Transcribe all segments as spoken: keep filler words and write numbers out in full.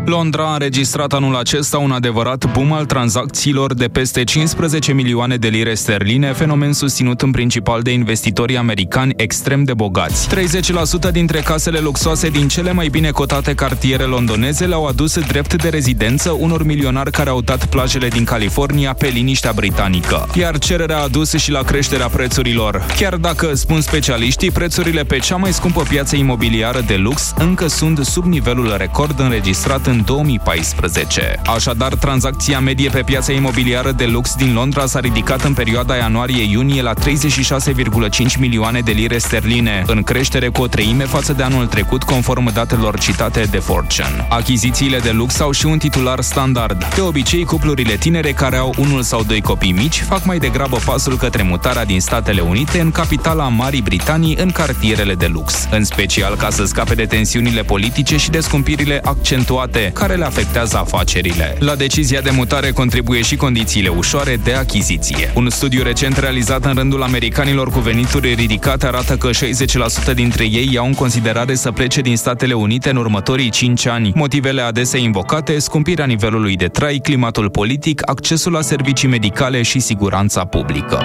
Londra a înregistrat anul acesta un adevărat boom al tranzacțiilor de peste cincisprezece milioane de lire sterline, fenomen susținut în principal de investitorii americani extrem de bogați. treizeci la sută dintre casele luxoase din cele mai bine cotate cartiere londoneze le-au adus drept de rezidență unor milionari care au dat plajele din California pe liniștea britanică. Iar cererea a dus și la creșterea prețurilor. Chiar dacă, spun specialiștii, prețurile pe cea mai scumpă piață imobiliară de lux încă sunt sub nivelul record înregistrat în două mii paisprezece. Așadar, tranzacția medie pe piața imobiliară de lux din Londra s-a ridicat în perioada ianuarie-iunie la treizeci și șase virgulă cinci milioane de lire sterline, în creștere cu o treime față de anul trecut, conform datelor citate de Fortune. Achizițiile de lux au și un titular standard. De obicei, cuplurile tinere care au unul sau doi copii mici fac mai degrabă pasul către mutarea din Statele Unite în capitala Marii Britanii, în cartierele de lux, în special ca să scape de tensiunile politice și de scumpirile accentuate care le afectează afacerile. La decizia de mutare contribuie și condițiile ușoare de achiziție. Un studiu recent realizat în rândul americanilor cu venituri ridicate arată că șaizeci la sută dintre ei iau în considerare să plece din Statele Unite în următorii cinci ani. Motivele adesea invocate: scumpirea nivelului de trai, climatul politic, accesul la servicii medicale și siguranța publică.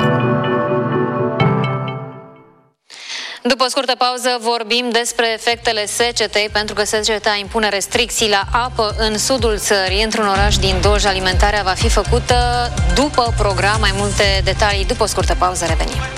După o scurtă pauză vorbim despre efectele secetei, pentru că seceta impune restricții la apă în sudul țării. Într-un oraș din Dolj, alimentarea va fi făcută după program. Mai multe detalii după o scurtă pauză, revenim.